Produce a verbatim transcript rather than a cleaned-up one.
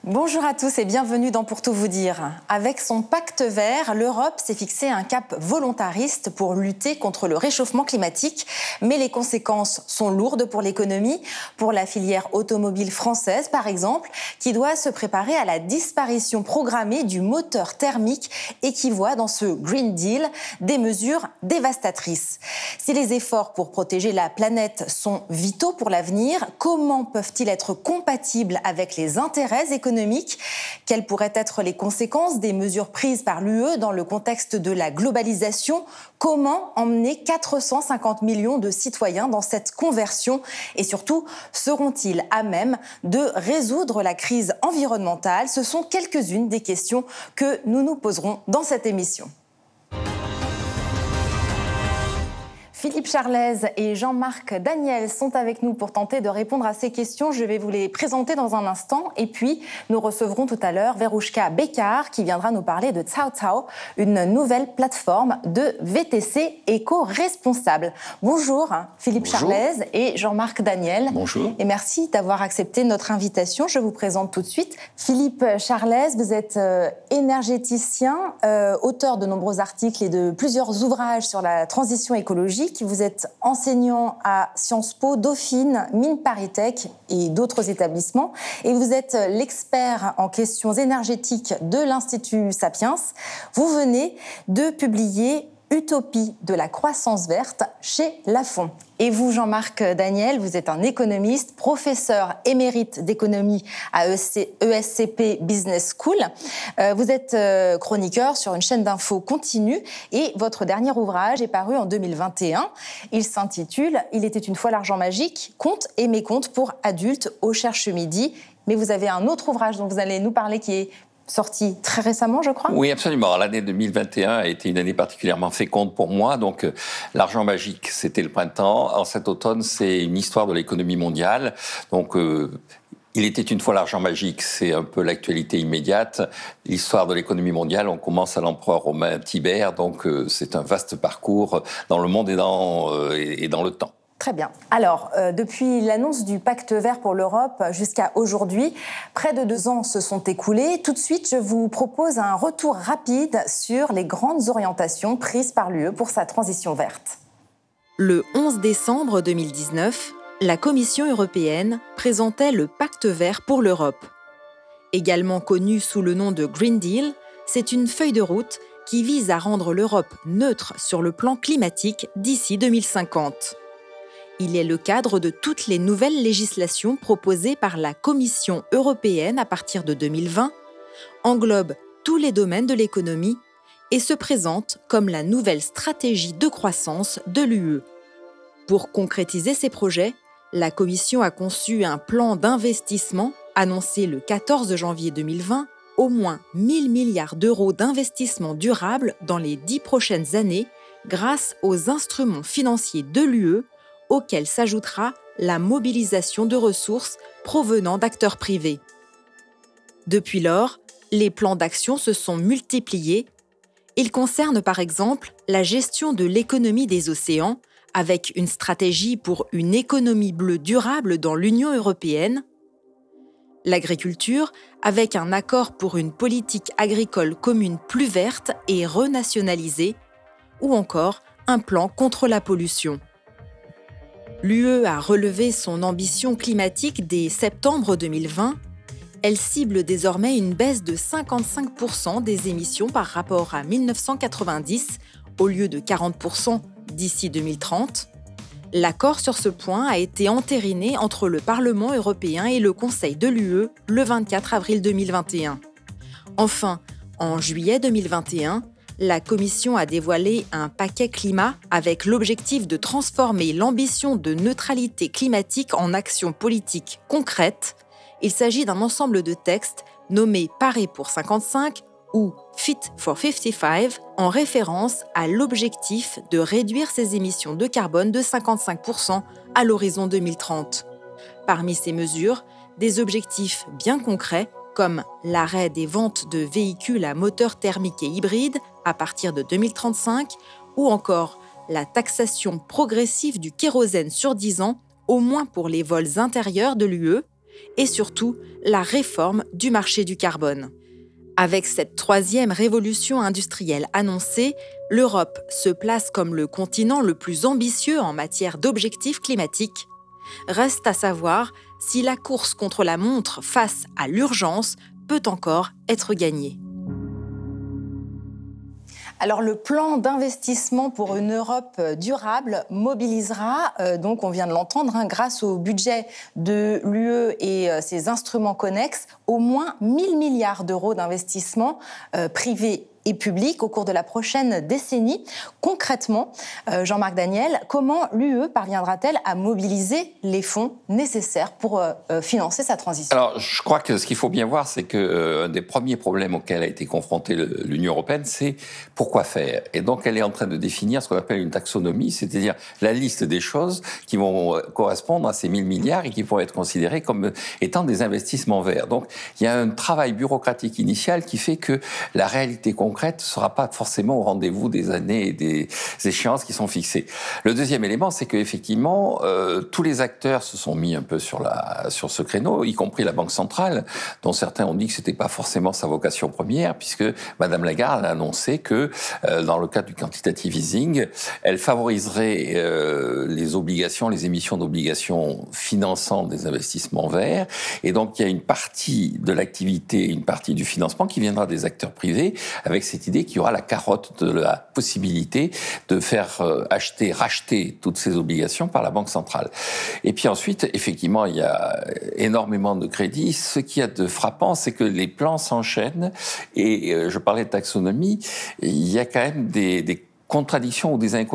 Bonjour à tous et bienvenue dans Pour tout vous dire. Avec son pacte vert, l'Europe s'est fixé un cap volontariste pour lutter contre le réchauffement climatique. Mais les conséquences sont lourdes pour l'économie, pour la filière automobile française par exemple, qui doit se préparer à la disparition programmée du moteur thermique et qui voit dans ce Green Deal des mesures dévastatrices. Si les efforts pour protéger la planète sont vitaux pour l'avenir, comment peuvent-ils être compatibles avec les intérêts économiques ? Quelles pourraient être les conséquences des mesures prises par l'U E dans le contexte de la globalisation ? Comment emmener quatre cent cinquante millions de citoyens dans cette conversion ? Et surtout, seront-ils à même de résoudre la crise environnementale ? Ce sont quelques-unes des questions que nous nous poserons dans cette émission. Philippe Charlez et Jean-Marc Daniel sont avec nous pour tenter de répondre à ces questions. Je vais vous les présenter dans un instant. Et puis, nous recevrons tout à l'heure Veroushka Bekar qui viendra nous parler de Cao Cao, une nouvelle plateforme de V T C éco-responsable. Bonjour Philippe Bonjour. Charlez et Jean-Marc Daniel. Bonjour. Et merci d'avoir accepté notre invitation. Je vous présente tout de suite. Philippe Charlez, vous êtes euh, énergéticien, euh, auteur de nombreux articles et de plusieurs ouvrages sur la transition écologique. Vous êtes enseignant à Sciences Po, Dauphine, Mines ParisTech et d'autres établissements. Et vous êtes l'expert en questions énergétiques de l'Institut Sapiens. Vous venez de publier Utopie de la croissance verte chez Lafon. Et vous, Jean-Marc Daniel, vous êtes un économiste, professeur émérite d'économie à E S C P Business School. Euh, vous êtes euh, chroniqueur sur une chaîne d'infos continue et votre dernier ouvrage est paru en deux mille vingt et un. Il s'intitule « Il était une fois l'argent magique, contes et mécontes pour adultes au Cherche Midi ». Mais vous avez un autre ouvrage dont vous allez nous parler qui est sorti très récemment, je crois. Oui, absolument. L'année deux mille vingt et un a été une année particulièrement féconde pour moi. Donc, euh, l'argent magique, c'était le printemps. En cet automne, c'est une histoire de l'économie mondiale. Donc, euh, il était une fois l'argent magique, c'est un peu l'actualité immédiate. L'histoire de l'économie mondiale, on commence à l'empereur romain Tibère. Donc, euh, c'est un vaste parcours dans le monde et dans, euh, et dans le temps. Très bien. Alors, euh, depuis l'annonce du pacte vert pour l'Europe jusqu'à aujourd'hui, près de deux ans se sont écoulés. Tout de suite, je vous propose un retour rapide sur les grandes orientations prises par l'U E pour sa transition verte. Le onze décembre deux mille dix-neuf, la Commission européenne présentait le pacte vert pour l'Europe. Également connu sous le nom de Green Deal, c'est une feuille de route qui vise à rendre l'Europe neutre sur le plan climatique d'ici deux mille cinquante. Il est le cadre de toutes les nouvelles législations proposées par la Commission européenne à partir de deux mille vingt, englobe tous les domaines de l'économie et se présente comme la nouvelle stratégie de croissance de l'U E. Pour concrétiser ces projets, la Commission a conçu un plan d'investissement annoncé le quatorze janvier deux mille vingt, au moins mille milliards d'euros d'investissement durable dans les dix prochaines années grâce aux instruments financiers de l'U E auquel s'ajoutera la mobilisation de ressources provenant d'acteurs privés. Depuis lors, les plans d'action se sont multipliés. Ils concernent par exemple la gestion de l'économie des océans, avec une stratégie pour une économie bleue durable dans l'Union européenne, l'agriculture, avec un accord pour une politique agricole commune plus verte et renationalisée, ou encore un plan contre la pollution. L'U E a relevé son ambition climatique dès septembre deux mille vingt. Elle cible désormais une baisse de cinquante-cinq pour cent des émissions par rapport à mille neuf cent quatre-vingt-dix, au lieu de quarante pour cent d'ici deux mille trente. L'accord sur ce point a été entériné entre le Parlement européen et le Conseil de l'U E le vingt-quatre avril deux mille vingt et un. Enfin, en juillet deux mille vingt et un, la Commission a dévoilé un paquet climat avec l'objectif de transformer l'ambition de neutralité climatique en actions politiques concrètes. Il s'agit d'un ensemble de textes nommés Paris pour cinquante-cinq ou Fit for cinquante-cinq en référence à l'objectif de réduire ses émissions de carbone de cinquante-cinq pour cent à l'horizon deux mille trente. Parmi ces mesures, des objectifs bien concrets comme l'arrêt des ventes de véhicules à moteur thermique et hybride à partir de deux mille trente-cinq ou encore la taxation progressive du kérosène sur dix ans, au moins pour les vols intérieurs de l'U E, et surtout la réforme du marché du carbone. Avec cette troisième révolution industrielle annoncée, l'Europe se place comme le continent le plus ambitieux en matière d'objectifs climatiques. Reste à savoir si la course contre la montre face à l'urgence peut encore être gagnée. Alors le plan d'investissement pour une Europe durable mobilisera, euh, donc on vient de l'entendre, hein, grâce au budget de l'U E et euh, ses instruments connexes, au moins mille milliards d'euros d'investissement euh, privés et publics au cours de la prochaine décennie. Concrètement, euh, Jean-Marc Daniel, comment l'U E parviendra-t-elle à mobiliser les fonds nécessaires pour euh, financer sa transition? Alors, je crois que ce qu'il faut bien voir, c'est que euh, un des premiers problèmes auxquels a été confrontée le, l'Union européenne, c'est pourquoi faire. Et donc, elle est en train de définir ce qu'on appelle une taxonomie, c'est-à-dire la liste des choses qui vont correspondre à ces mille milliards et qui vont être considérées comme étant des investissements verts. Donc, il y a un travail bureaucratique initial qui fait que la réalité concrète concrète ne sera pas forcément au rendez-vous des années et des échéances qui sont fixées. Le deuxième élément, c'est qu'effectivement, euh, tous les acteurs se sont mis un peu sur, la, sur ce créneau, y compris la Banque centrale, dont certains ont dit que ce n'était pas forcément sa vocation première, puisque Madame Lagarde a annoncé que, euh, dans le cadre du quantitative easing, elle favoriserait euh, les obligations, les émissions d'obligations finançant des investissements verts. Et donc, il y a une partie de l'activité, une partie du financement qui viendra des acteurs privés, avec cette idée qu'il y aura la carotte de la possibilité de faire euh, acheter, racheter toutes ces obligations par la Banque centrale. Et puis ensuite, effectivement, il y a énormément de crédits. Ce qu'il y a de frappant, c'est que les plans s'enchaînent. Et euh, je parlais de taxonomie, il y a quand même des, des contradictions ou des incohérences